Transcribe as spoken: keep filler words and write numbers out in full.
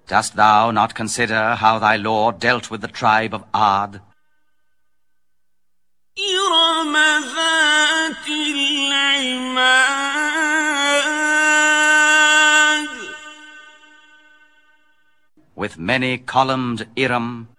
Dost thou not consider how thy Lord dealt with the tribe of Ad? إِرَمَ ذَاتِ الْعِمَادِ With many columned Iram,